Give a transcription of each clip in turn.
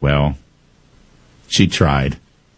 Well, she tried.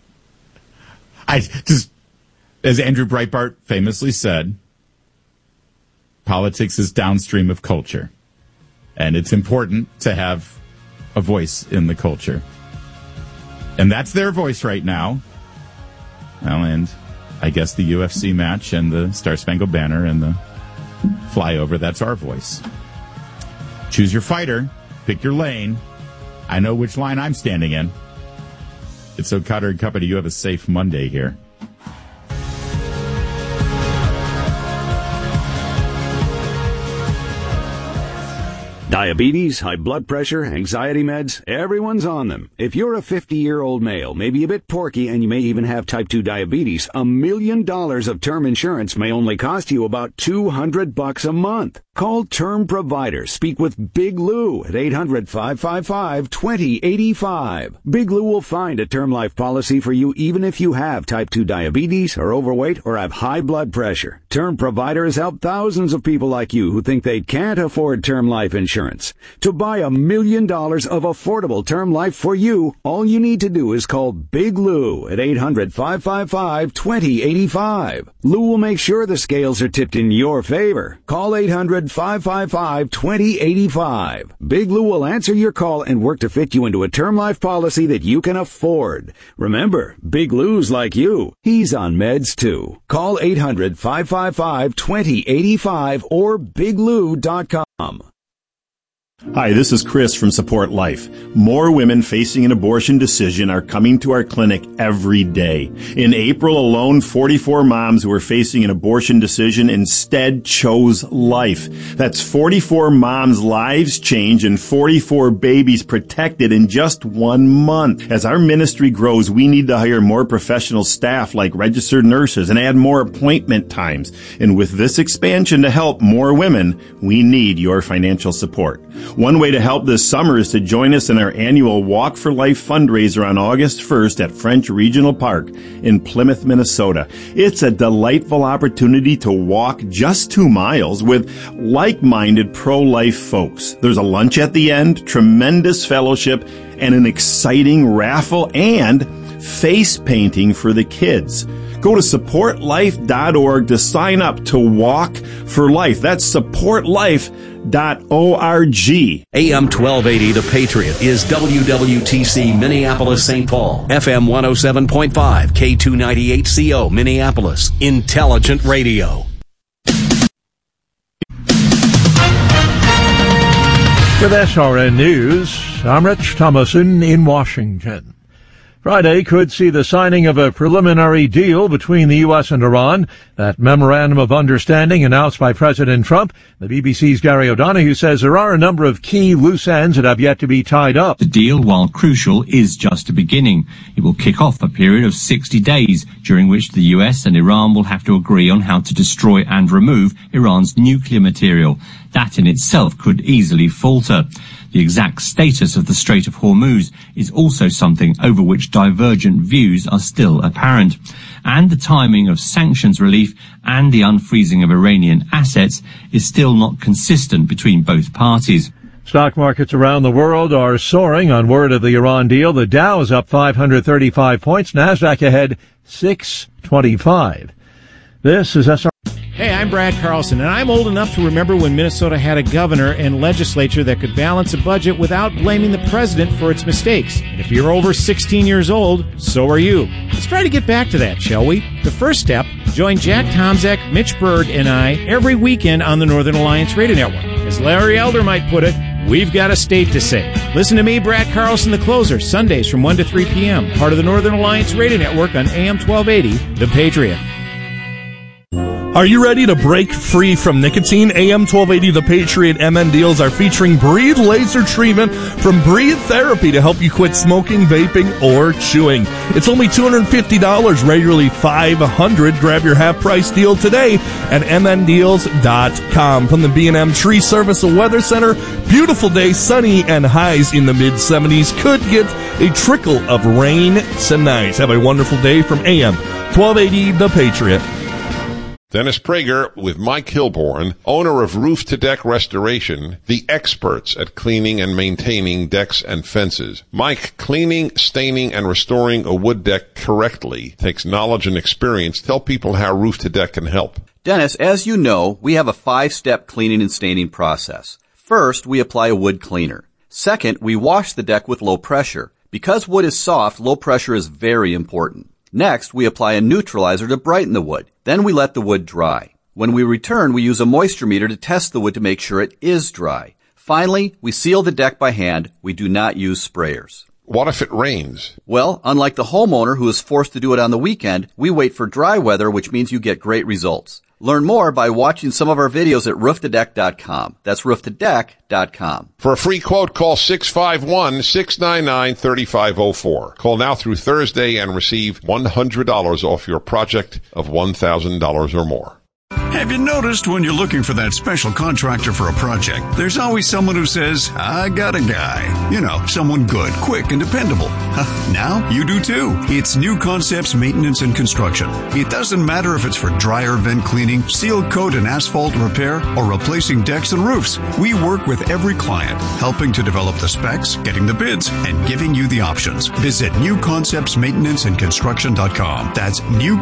As Andrew Breitbart famously said, politics is downstream of culture. And it's important to have a voice in the culture. And that's their voice right now. Well, and I guess the UFC match and the Star Spangled Banner and the flyover, that's our voice. Choose your fighter. Pick your lane. I know which line I'm standing in. It's so Cutter and Company, you have a safe Monday here. Diabetes, high blood pressure, anxiety meds, everyone's on them. If you're a 50-year-old male, maybe a bit porky, and you may even have type 2 diabetes, $1 million of term insurance may only cost you about $200 a month. Call Term Provider. Speak with Big Lou at 800-555-2085. Big Lou will find a term life policy for you even if you have type 2 diabetes, are overweight, or have high blood pressure. Term Provider has helped thousands of people like you who think they can't afford term life insurance. To buy $1 million of affordable term life for you, all you need to do is call Big Lou at 800-555-2085. Lou will make sure the scales are tipped in your favor. Call 800-555-2085. Big Lou will answer your call and work to fit you into a term life policy that you can afford. Remember, Big Lou's like you. He's on meds too. Call 800-555-2085 or biglou.com. Hi, this is Chris from Support Life. More women facing an abortion decision are coming to our clinic every day. In April alone, 44 moms who were facing an abortion decision instead chose life. That's 44 moms' lives changed and 44 babies protected in just 1 month. As our ministry grows, we need to hire more professional staff like registered nurses and add more appointment times. And with this expansion to help more women, we need your financial support. One way to help this summer is to join us in our annual Walk for Life fundraiser on August 1st at French Regional Park in Plymouth, Minnesota. It's a delightful opportunity to walk just 2 miles with like-minded pro-life folks. There's a lunch at the end, tremendous fellowship, and an exciting raffle and face painting for the kids. Go to supportlife.org to sign up to Walk for Life. That's supportlife.org. AM 1280 The Patriot is WWTC Minneapolis St. Paul, FM 107.5 K298CO Minneapolis, Intelligent Radio. With SRN News, I'm Rich Thomason in Washington. Friday could see the signing of a preliminary deal between the U.S. and Iran. That memorandum of understanding announced by President Trump. The BBC's Gary O'Donoghue says there are a number of key loose ends that have yet to be tied up. The deal, while crucial, is just a beginning. It will kick off a period of 60 days, during which the U.S. and Iran will have to agree on how to destroy and remove Iran's nuclear material. That in itself could easily falter. The exact status of the Strait of Hormuz is also something over which divergent views are still apparent. And the timing of sanctions relief and the unfreezing of Iranian assets is still not consistent between both parties. Stock markets around the world are soaring on word of the Iran deal. The Dow is up 535 points. NASDAQ ahead 625. This is SR. Hey, I'm Brad Carlson, and I'm old enough to remember when Minnesota had a governor and legislature that could balance a budget without blaming the president for its mistakes. And if you're over 16 years old, so are you. Let's try to get back to that, shall we? The first step, join Jack Tomczak, Mitch Berg, and I every weekend on the Northern Alliance Radio Network. As Larry Elder might put it, we've got a state to say. Listen to me, Brad Carlson, the closer, Sundays from 1 to 3 p.m., part of the Northern Alliance Radio Network on AM 1280, The Patriot. Are you ready to break free from nicotine? AM 1280 The Patriot MN Deals are featuring Breathe Laser Treatment from Breathe Therapy to help you quit smoking, vaping, or chewing. It's only $250, regularly $500. Grab your half-price deal today at mndeals.com. From the B&M Tree Service Weather Center, beautiful day, sunny and highs in the mid-70s. Could get a trickle of rain tonight. Have a wonderful day from AM 1280 The Patriot. Dennis Prager with Mike Hilborn, owner of Roof to Deck Restoration, the experts at cleaning and maintaining decks and fences. Mike, cleaning, staining, and restoring a wood deck correctly takes knowledge and experience. Tell people how Roof to Deck can help. Dennis, as you know, we have a 5-step cleaning and staining process. First, we apply a wood cleaner. Second, we wash the deck with low pressure. Because wood is soft, low pressure is very important. Next, we apply a neutralizer to brighten the wood. Then we let the wood dry. When we return, we use a moisture meter to test the wood to make sure it is dry. Finally, we seal the deck by hand. We do not use sprayers. What if it rains? Well, unlike the homeowner who is forced to do it on the weekend, we wait for dry weather, which means you get great results. Learn more by watching some of our videos at rooftodeck.com. That's rooftodeck.com. For a free quote, call 651-699-3504. Call now through Thursday and receive $100 off your project of $1,000 or more. Have you noticed when you're looking for that special contractor for a project, there's always someone who says, I got a guy. You know, someone good, quick, and dependable. Now you do too. It's New Concepts Maintenance and Construction. It doesn't matter if it's for dryer vent cleaning, seal coat and asphalt repair, or replacing decks and roofs. We work with every client, helping to develop the specs, getting the bids, and giving you the options. Visit newconceptsmaintenanceandconstruction.com. That's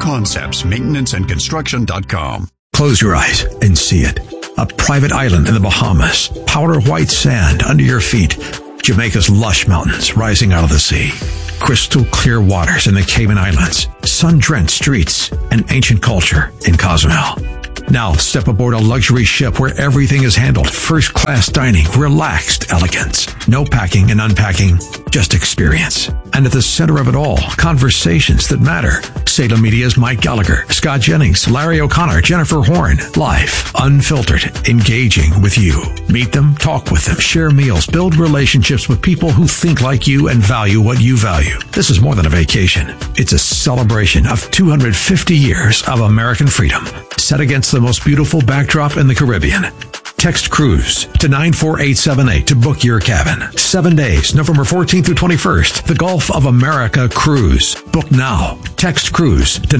newconceptsmaintenanceandconstruction.com. Close your eyes and see it. A private island in the Bahamas. Powder white sand under your feet. Jamaica's lush mountains rising out of the sea. Crystal clear waters in the Cayman Islands. Sun-drenched streets and ancient culture in Cozumel. Now step aboard a luxury ship where everything is handled. First-class dining, relaxed elegance. No packing and unpacking, just experience. And at the center of it all, conversations that matter. Salem Media's Mike Gallagher, Scott Jennings, Larry O'Connor, Jennifer Horn. Live, unfiltered, engaging with you. Meet them, talk with them, share meals, build relationships with people who think like you and value what you value. This is more than a vacation. It's a celebration of 250 years of American freedom, set against the most beautiful backdrop in the Caribbean. Text cruise to 94878 to book your cabin. 7 days, November 14th through 21st. The Gulf of America Cruise. Book now. Text cruise to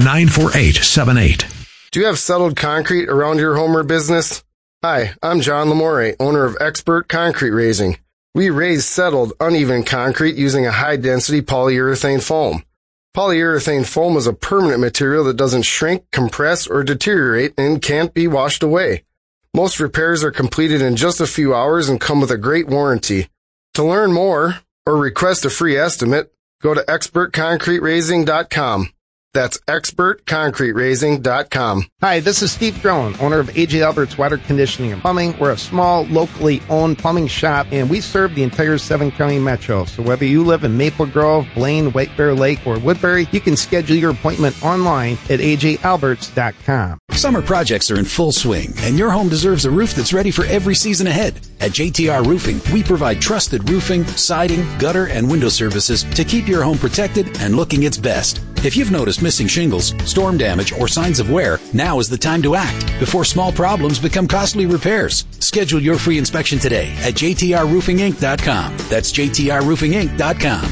94878. Do you have settled concrete around your home or business? Hi, I'm John Lamore, owner of Expert Concrete Raising. We raise settled, uneven concrete using a high-density polyurethane foam. Polyurethane foam is a permanent material that doesn't shrink, compress, or deteriorate and can't be washed away. Most repairs are completed in just a few hours and come with a great warranty. To learn more or request a free estimate, go to expertconcreteraising.com. That's expertconcreteraising.com. Hi, this is Steve Drone, owner of A.J. Albert's Water Conditioning and Plumbing. We're a small, locally owned plumbing shop, and we serve the entire 7-county metro. So whether you live in Maple Grove, Blaine, White Bear Lake, or Woodbury, you can schedule your appointment online at ajalberts.com. Summer projects are in full swing, and your home deserves a roof that's ready for every season ahead. At JTR Roofing, we provide trusted roofing, siding, gutter, and window services to keep your home protected and looking its best. If you've noticed missing shingles, storm damage, or signs of wear, now is the time to act before small problems become costly repairs. Schedule your free inspection today at jtrroofinginc.com. That's jtrroofinginc.com.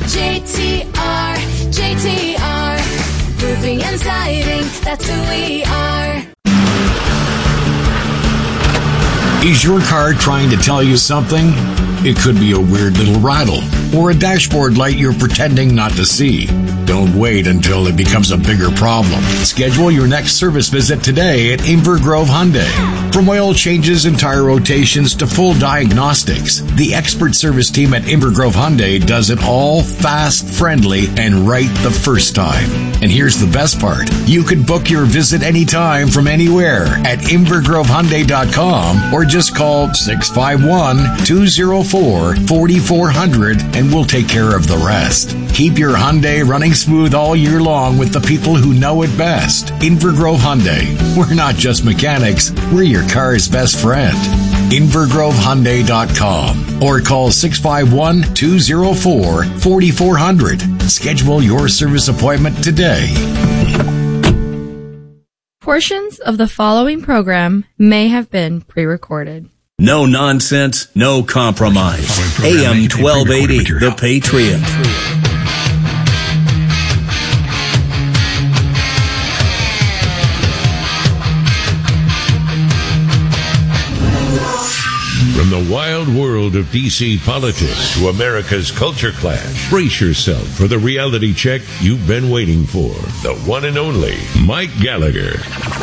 JTR, roofing and siding, that's who we are. Is your car trying to tell you something? It could be a weird little rattle or a dashboard light you're pretending not to see. Don't wait until it becomes a bigger problem. Schedule your next service visit today at Inver Grove Hyundai. From oil changes and tire rotations to full diagnostics, the expert service team at Inver Grove Hyundai does it all fast, friendly, and right the first time. And here's the best part. You can book your visit anytime from anywhere at invergrovehyundai.com or just call 651-204-4400 and we'll take care of the rest. Keep your Hyundai running smooth all year long with the people who know it best. Inver Grove Hyundai. We're not just mechanics, we're your car's best friend. invergrovehyundai.com or call 651-204-4400. Schedule your service appointment today. Portions of the following program may have been pre-recorded. No nonsense, no compromise. AM 1280, The Patriot. From the wild world of D.C. politics to America's culture clash, brace yourself for the reality check you've been waiting for. The one and only Mike Gallagher.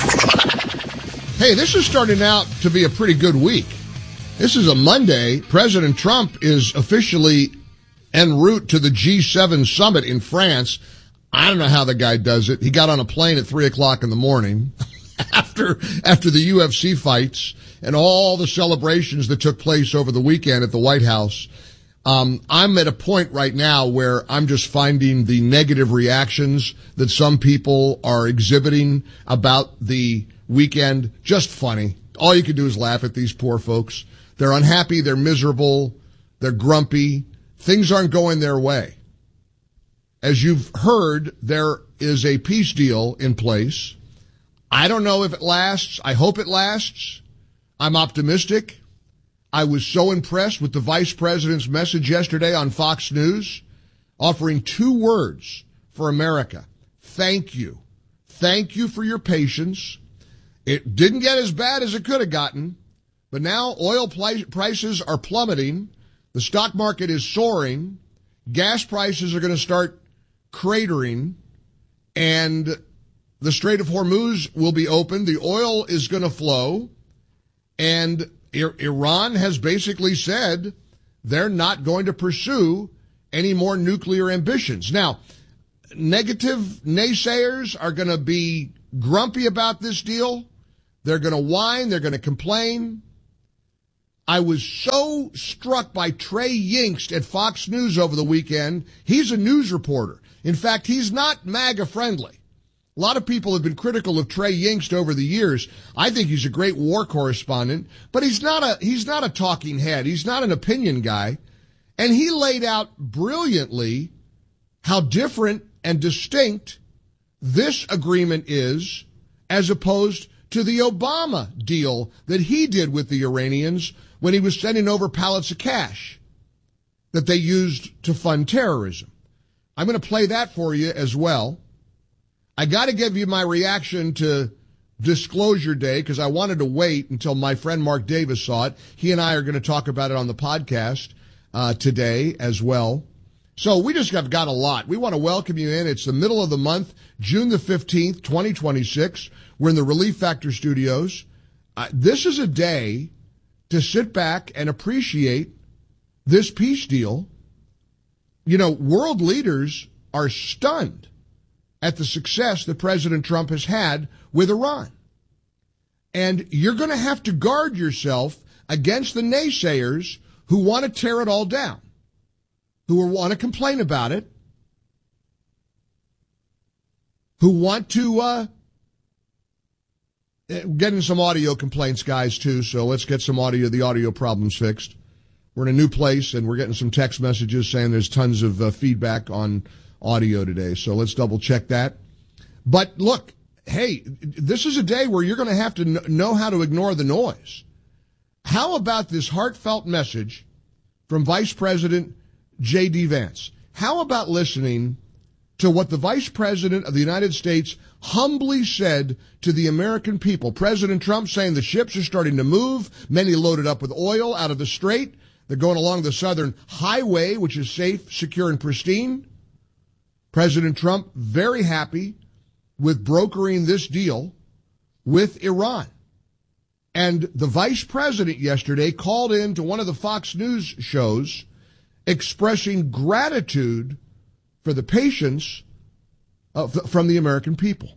Hey, this is starting out to be a pretty good week. This is a Monday. President Trump is officially en route to the G7 summit in France. I don't know how the guy does it. He got on a plane at 3 o'clock in the morning after the UFC fights and all the celebrations that took place over the weekend at the White House. I'm at a point right now where I'm just finding the negative reactions that some people are exhibiting about the weekend just funny. All you can do is laugh at these poor folks. They're unhappy, they're miserable, they're grumpy. Things aren't going their way. As you've heard, there is a peace deal in place. I don't know if it lasts. I hope it lasts. I'm optimistic. I was so impressed with the vice president's message yesterday on Fox News, offering 2 words for America. Thank you. Thank you for your patience. It didn't get as bad as it could have gotten, but now oil prices are plummeting. The stock market is soaring. Gas prices are going to start cratering, and the Strait of Hormuz will be open. The oil is going to flow, and Iran has basically said they're not going to pursue any more nuclear ambitions. Now, negative naysayers are going to be grumpy about this deal. They're going to whine. They're going to complain. I was so struck by Trey Yingst at Fox News over the weekend. He's a news reporter. In fact, he's not MAGA friendly. A lot of people have been critical of Trey Yingst over the years. I think he's a great war correspondent, but he's not a talking head. He's not an opinion guy. And he laid out brilliantly how different and distinct this agreement is as opposed to the Obama deal that he did with the Iranians when he was sending over pallets of cash that they used to fund terrorism. I'm going to play that for you as well. I got to give you my reaction to Disclosure Day because I wanted to wait until my friend Mark Davis saw it. He and I are going to talk about it on the podcast today as well. So we just have got a lot. We want to welcome you in. It's the middle of the month, June the 15th, 2026. We're in the Relief Factor studios. This is a day to sit back and appreciate this peace deal. You know, world leaders are stunned at the success that President Trump has had with Iran. And you're going to have to guard yourself against the naysayers who want to tear it all down, who want to complain about it, who want to getting some audio complaints, guys, too, so let's get the audio problems fixed. We're in a new place, and we're getting some text messages saying there's tons of feedback on audio today, so let's double-check that. But look, hey, this is a day where you're going to have to know how to ignore the noise. How about this heartfelt message from Vice President J.D. Vance? How about listening to what the Vice President of the United States humbly said to the American people? President Trump saying the ships are starting to move, many loaded up with oil out of the Strait. They're going along the southern highway, which is safe, secure, and pristine. President Trump very happy with brokering this deal with Iran. And the vice president yesterday called in to one of the Fox News shows expressing gratitude for the patience from the American people.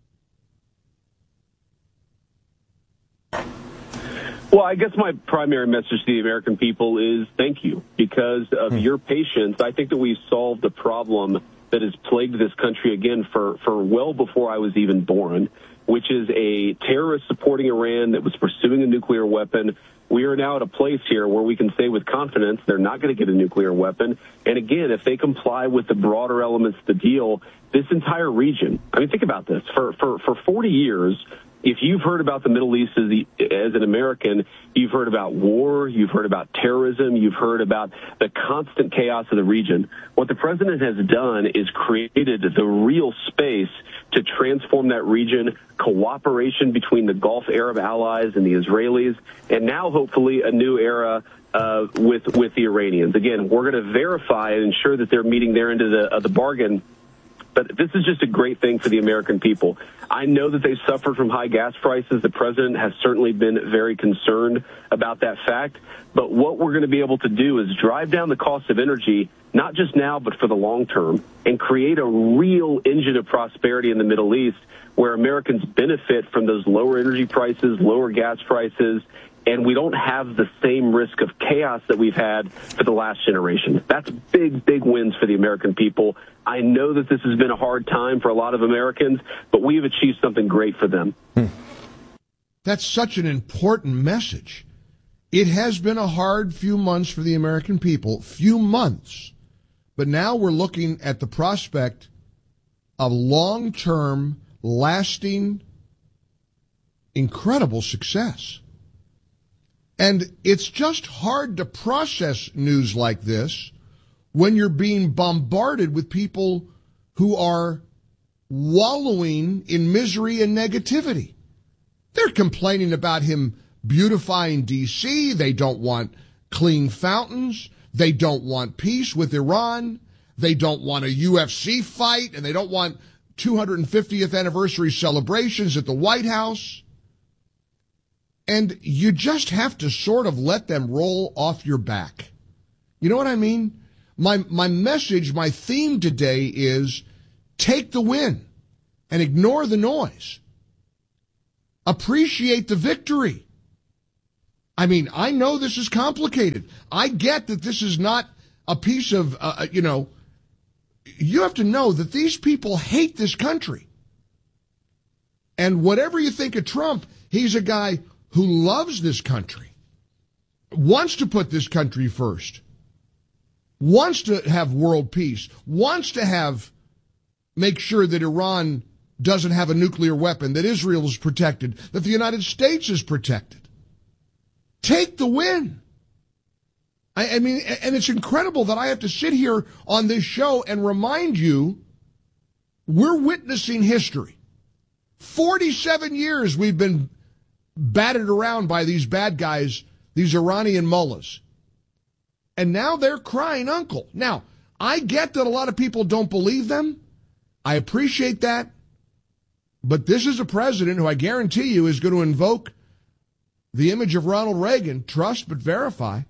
Well, I guess my primary message to the American people is thank you. Because of your patience, I think that we've solved the problem that has plagued this country again for well before I was even born, which is a terrorist supporting Iran that was pursuing a nuclear weapon. We are now at a place here where we can say with confidence they're not going to get a nuclear weapon. And again, if they comply with the broader elements of the deal, this entire region, I mean, think about this. For 40 years, if you've heard about the Middle East as an American, you've heard about war, you've heard about terrorism, you've heard about the constant chaos of the region. What the president has done is created the real space to transform that region, cooperation between the Gulf Arab allies and the Israelis, and now hopefully a new era with the Iranians. Again, we're going to verify and ensure that they're meeting their end of the bargain. But this is just a great thing for the American people. I know that they've suffered from high gas prices. The president has certainly been very concerned about that fact. But what we're going to be able to do is drive down the cost of energy, not just now, but for the long term, and create a real engine of prosperity in the Middle East where Americans benefit from those lower energy prices, lower gas prices, and we don't have the same risk of chaos that we've had for the last generation. That's big, big wins for the American people. I know that this has been a hard time for a lot of Americans, but we have achieved something great for them. That's such an important message. It has been a hard few months for the American people, few months. But now we're looking at the prospect of long-term, lasting, incredible success. And it's just hard to process news like this when you're being bombarded with people who are wallowing in misery and negativity. They're complaining about him beautifying D.C. They don't want clean fountains. They don't want peace with Iran. They don't want a UFC fight, and they don't want 250th anniversary celebrations at the White House. And you just have to sort of let them roll off your back. You know what I mean? My message, my theme today is take the win and ignore the noise. Appreciate the victory. I mean, I know this is complicated. I get that this is not a piece of, you have to know that these people hate this country. And whatever you think of Trump, he's a guy who loves this country, wants to put this country first, wants to have world peace, wants to make sure that Iran doesn't have a nuclear weapon, that Israel is protected, that the United States is protected. Take the win. I mean, and it's incredible that I have to sit here on this show and remind you we're witnessing history. 47 years we've been batted around by these bad guys, these Iranian mullahs. And now they're crying uncle. Now, I get that a lot of people don't believe them. I appreciate that. But this is a president who I guarantee you is going to invoke the image of Ronald Reagan, trust but verify.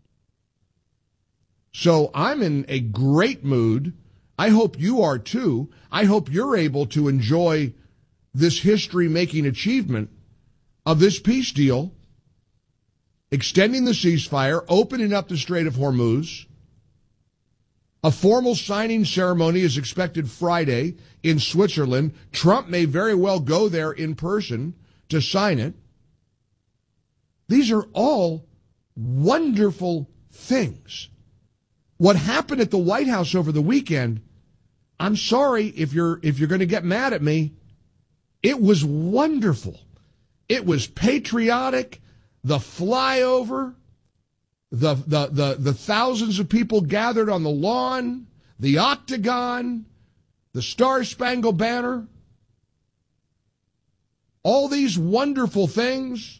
So I'm in a great mood. I hope you are too. I hope you're able to enjoy this history-making achievement of this peace deal, extending the ceasefire, opening up the Strait of Hormuz. A formal signing ceremony is expected Friday in Switzerland. Trump may very well go there in person to sign it. These are all wonderful things. What happened at the White House over the weekend, I'm sorry if you're going to get mad at me, it was wonderful. It was patriotic, the flyover, the thousands of people gathered on the lawn, the octagon, the Star-Spangled Banner, all these wonderful things,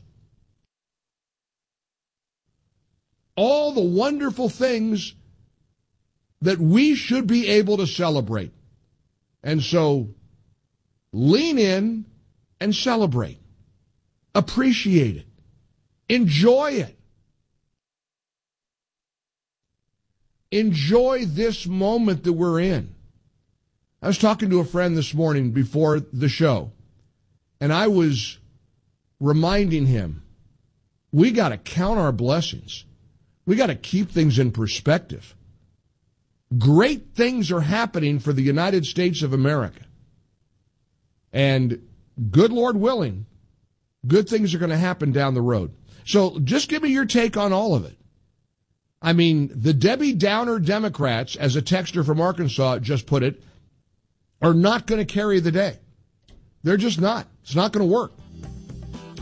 all the wonderful things that we should be able to celebrate. And so lean in and celebrate. Appreciate it. Enjoy it. Enjoy this moment that we're in. I was talking to a friend this morning before the show, and I was reminding him, we got to count our blessings. We got to keep things in perspective. Great things are happening for the United States of America. And good Lord willing, good things are going to happen down the road. So just give me your take on all of it. I mean, the Debbie Downer Democrats, as a texter from Arkansas just put it, are not going to carry the day. They're just not. It's not going to work.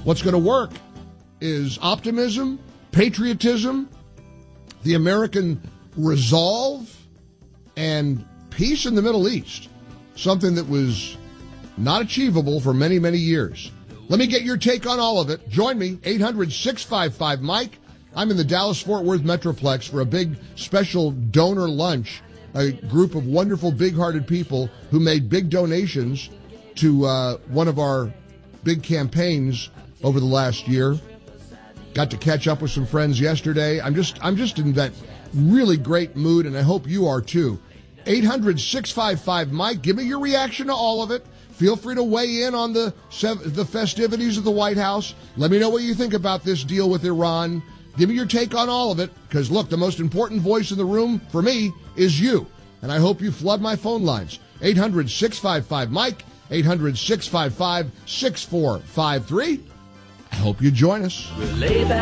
What's going to work is optimism, patriotism, the American resolve, and peace in the Middle East, something that was not achievable for many, many years. Let me get your take on all of it. Join me, 800-655-MIKE. I'm in the Dallas-Fort Worth Metroplex for a big special donor lunch, a group of wonderful, big-hearted people who made big donations to one of our big campaigns over the last year. Got to catch up with some friends yesterday. I'm just in that really great mood, and I hope you are too. 800-655-MIKE. Give me your reaction to all of it. Feel free to weigh in on the festivities of the White House. Let me know what you think about this deal with Iran. Give me your take on all of it, because, look, the most important voice in the room for me is you, and I hope you flood my phone lines. 800-655-MIKE, 800-655-6453. I hope you join us.